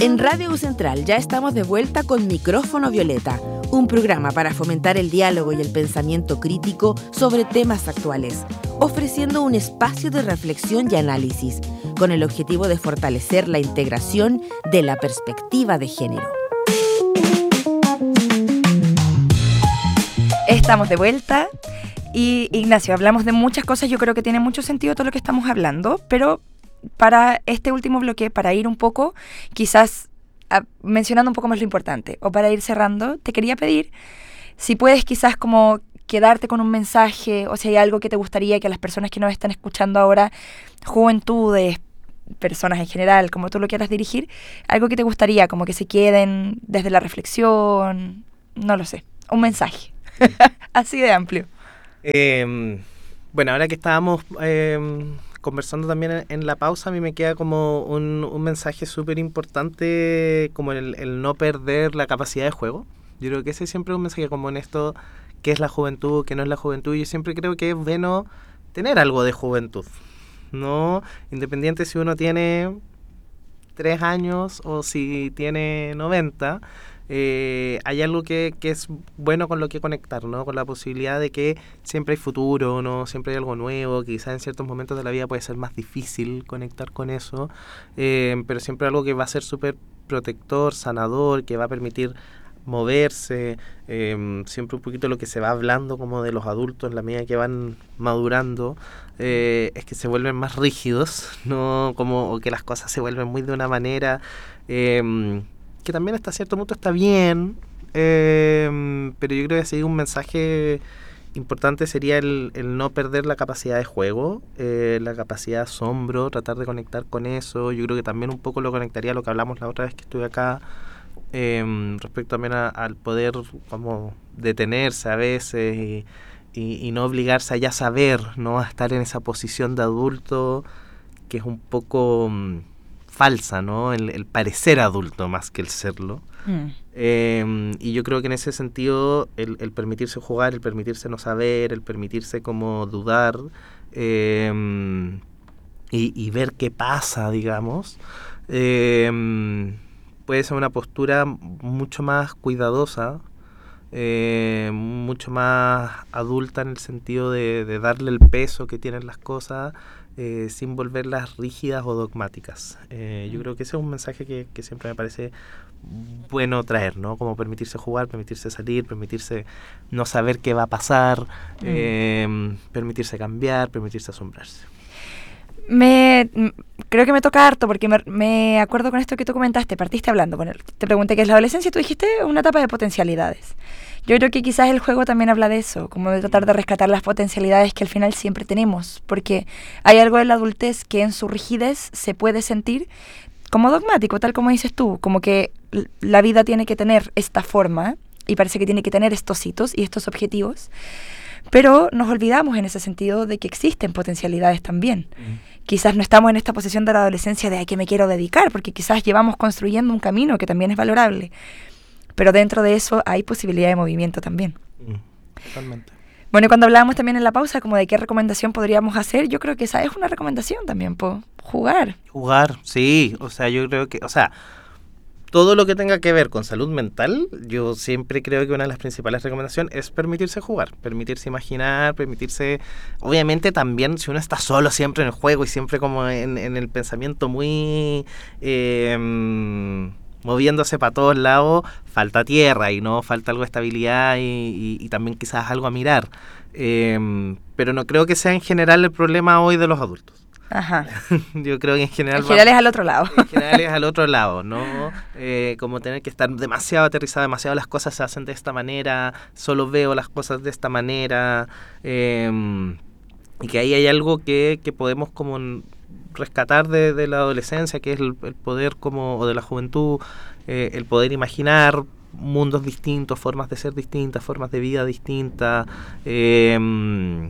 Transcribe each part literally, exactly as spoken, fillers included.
En Radio U Central ya estamos de vuelta con Micrófono Violeta, un programa para fomentar el diálogo y el pensamiento crítico sobre temas actuales, ofreciendo un espacio de reflexión y análisis, con el objetivo de fortalecer la integración de la perspectiva de género. Estamos de vuelta y, Ignacio, hablamos de muchas cosas, yo creo que tiene mucho sentido todo lo que estamos hablando, pero para este último bloque, para ir un poco, quizás a, mencionando un poco más lo importante, o para ir cerrando, te quería pedir si puedes quizás como quedarte con un mensaje, o si hay algo que te gustaría que las personas que nos están escuchando ahora, juventudes, personas en general, como tú lo quieras dirigir, algo que te gustaría, como que se queden desde la reflexión, no lo sé, un mensaje, así de amplio. Eh, bueno, ahora que estábamos eh, conversando también en, en la pausa, a mí me queda como un, un mensaje súper importante, como el, el no perder la capacidad de juego. Yo creo que ese siempre es un mensaje como en esto, qué es la juventud, qué no es la juventud. Yo siempre creo que es bueno tener algo de juventud, ¿no? Independiente si uno tiene tres años o si tiene noventa, eh, hay algo que, que es bueno con lo que conectar, ¿no? Con la posibilidad de que siempre hay futuro, ¿no? Siempre hay algo nuevo, quizás en ciertos momentos de la vida puede ser más difícil conectar con eso, eh, pero siempre algo que va a ser súper protector, sanador, que va a permitir moverse, eh, siempre un poquito lo que se va hablando como de los adultos en la medida que van madurando, eh, es que se vuelven más rígidos, no como o que las cosas se vuelven muy de una manera, eh, que también hasta cierto punto está bien, eh, pero yo creo que sí un mensaje importante sería el, el no perder la capacidad de juego, eh, la capacidad de asombro, tratar de conectar con eso. Yo creo que también un poco lo conectaría a lo que hablamos la otra vez que estuve acá, Eh, respecto también a, al poder como detenerse a veces y, y, y no obligarse a ya saber, ¿no? A estar en esa posición de adulto que es un poco um, falsa, ¿no? El, el parecer adulto más que el serlo. Mm. Eh, y yo creo que en ese sentido el, el permitirse jugar, el permitirse no saber, el permitirse como dudar eh, y, y ver qué pasa, digamos, eh, puede ser una postura mucho más cuidadosa, eh, mucho más adulta en el sentido de, de darle el peso que tienen las cosas eh, sin volverlas rígidas o dogmáticas. Eh, yo creo que ese es un mensaje que, que siempre me parece bueno traer, ¿no? Como permitirse jugar, permitirse salir, permitirse no saber qué va a pasar, mm. eh, permitirse cambiar, permitirse asombrarse. Me creo que me toca harto porque me, me acuerdo con esto que tú comentaste, partiste hablando con él, te pregunté qué es la adolescencia y tú dijiste una etapa de potencialidades. Yo creo que quizás el juego también habla de eso, como de tratar de rescatar las potencialidades que al final siempre tenemos, porque hay algo de la adultez que en su rigidez se puede sentir como dogmático, tal como dices tú, como que la vida tiene que tener esta forma y parece que tiene que tener estos hitos y estos objetivos, pero nos olvidamos en ese sentido de que existen potencialidades también. Mm. Quizás no estamos en esta posición de la adolescencia de a qué me quiero dedicar, porque quizás llevamos construyendo un camino que también es valorable. Pero dentro de eso hay posibilidad de movimiento también. Mm, totalmente. Bueno, y cuando hablábamos también en la pausa como de qué recomendación podríamos hacer, yo creo que esa es una recomendación también, po, jugar. Jugar, sí. O sea, yo creo que, o sea, todo lo que tenga que ver con salud mental, yo siempre creo que una de las principales recomendaciones es permitirse jugar, permitirse imaginar, permitirse, obviamente también si uno está solo siempre en el juego y siempre como en, en el pensamiento muy eh, moviéndose para todos lados, falta tierra y no falta algo de estabilidad y, y, y también quizás algo a mirar. Eh, pero no creo que sea en general el problema hoy de los adultos. Ajá. Yo creo que en general... En general va, es al otro lado. En general es al otro lado, ¿no? Eh, como tener que estar demasiado aterrizado, demasiado las cosas se hacen de esta manera, solo veo las cosas de esta manera, eh, y que ahí hay algo que, que podemos como rescatar de, de la adolescencia, que es el, el poder como, o de la juventud, eh, el poder imaginar mundos distintos, formas de ser distintas, formas de vida distintas, eh,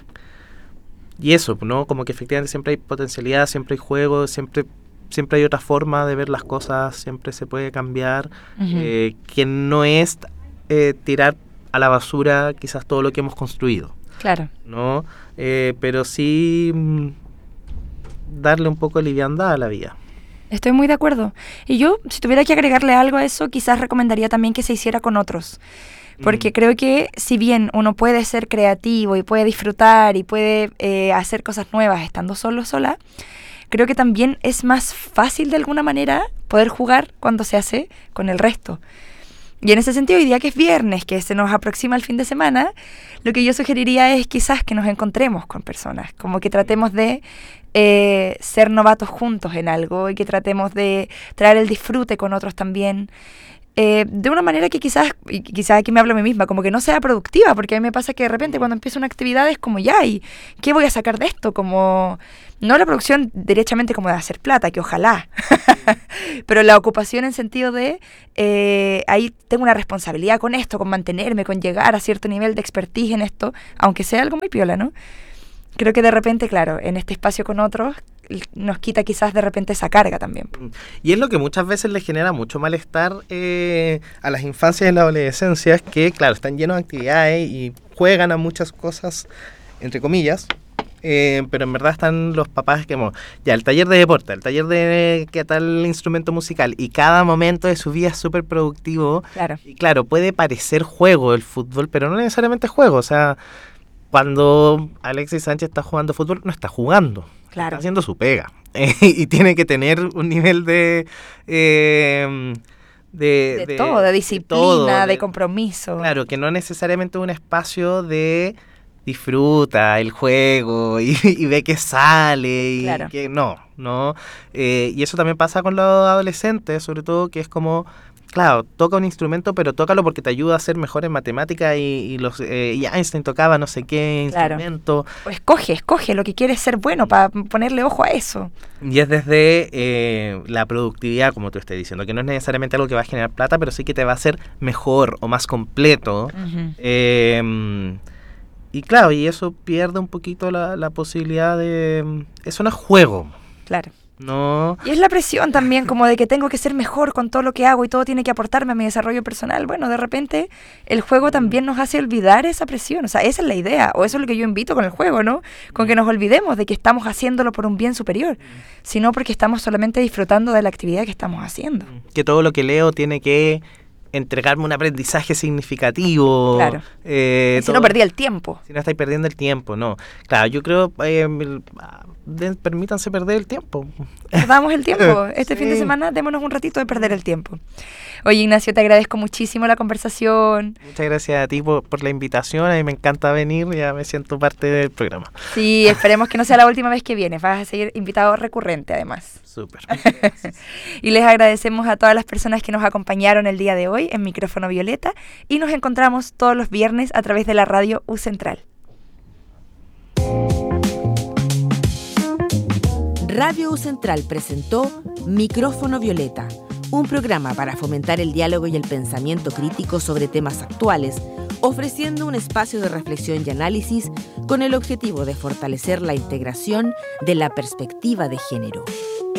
y eso, ¿no? Como que efectivamente siempre hay potencialidad, siempre hay juego, siempre siempre hay otra forma de ver las cosas, siempre se puede cambiar, uh-huh. eh, que no es eh, tirar a la basura quizás todo lo que hemos construido. Claro. ¿No? Eh, pero sí mm, darle un poco de liviandad a la vida. Estoy muy de acuerdo. Y yo, si tuviera que agregarle algo a eso, quizás recomendaría también que se hiciera con otros. Porque mm. creo que si bien uno puede ser creativo y puede disfrutar y puede eh, hacer cosas nuevas estando solo o sola, creo que también es más fácil de alguna manera poder jugar cuando se hace con el resto. Y en ese sentido, hoy día que es viernes, que se nos aproxima el fin de semana, lo que yo sugeriría es quizás que nos encontremos con personas, como que tratemos de eh, ser novatos juntos en algo y que tratemos de traer el disfrute con otros también, eh, de una manera que quizás, y quizás aquí me hablo a mí misma, como que no sea productiva, porque a mí me pasa que de repente cuando empiezo una actividad es como ya, ¿y qué voy a sacar de esto? Como, no la producción derechamente como de hacer plata, que ojalá, pero la ocupación en sentido de, eh, ahí tengo una responsabilidad con esto, con mantenerme, con llegar a cierto nivel de expertise en esto, aunque sea algo muy piola, ¿no? Creo que de repente, claro, en este espacio con otros, nos quita quizás de repente esa carga también. Y es lo que muchas veces les genera mucho malestar eh, a las infancias y las adolescencias, que claro, están llenos de actividades y juegan a muchas cosas, entre comillas, eh, pero en verdad están los papás que, como, ya, el taller de deporte, el taller de qué tal instrumento musical, y cada momento de su vida es súper productivo. Claro. Y claro, puede parecer juego el fútbol, pero no necesariamente juego, o sea, cuando Alexis Sánchez está jugando fútbol, no está jugando. Claro. Está haciendo su pega. Eh, y tiene que tener un nivel de... Eh, de, de, de todo, de disciplina, de, todo, de, de compromiso. Claro, que no necesariamente un espacio de disfruta el juego y, y ve que sale y claro. que no, no. Eh, y eso también pasa con los adolescentes, sobre todo, que es como... Claro, toca un instrumento, pero tócalo porque te ayuda a ser mejor en matemática y, y, los, eh, y Einstein tocaba no sé qué instrumento. Claro. O escoge, escoge lo que quieres ser bueno para ponerle ojo a eso. Y es desde eh, la productividad, como tú estás diciendo, que no es necesariamente algo que va a generar plata, pero sí que te va a hacer mejor o más completo. Uh-huh. Eh, y claro, y eso pierde un poquito la, la posibilidad de... Eso no es juego. Claro. No. Y es la presión también, como de que tengo que ser mejor con todo lo que hago y todo tiene que aportarme a mi desarrollo personal. Bueno, de repente el juego también nos hace olvidar esa presión. O sea, esa es la idea, o eso es lo que yo invito con el juego, ¿no? Con que nos olvidemos de que estamos haciéndolo por un bien superior, sino porque estamos solamente disfrutando de la actividad que estamos haciendo. Que todo lo que leo tiene que entregarme un aprendizaje significativo. Claro. Eh, si todo, no perdí el tiempo. Si no estáis perdiendo el tiempo, no. Claro, yo creo... Eh, el, de, permítanse perder el tiempo. Perdamos el tiempo. Este sí. fin de semana démonos un ratito de perder el tiempo. Oye, Ignacio, te agradezco muchísimo la conversación. Muchas gracias a ti por, por la invitación. A mí me encanta venir, ya me siento parte del programa. Sí, esperemos que no sea la última vez que vienes. Vas a seguir invitado recurrente, además. Súper. Y les agradecemos a todas las personas que nos acompañaron el día de hoy en Micrófono Violeta y nos encontramos todos los viernes a través de la radio U Central. Radio U Central presentó Micrófono Violeta, un programa para fomentar el diálogo y el pensamiento crítico sobre temas actuales, ofreciendo un espacio de reflexión y análisis con el objetivo de fortalecer la integración de la perspectiva de género.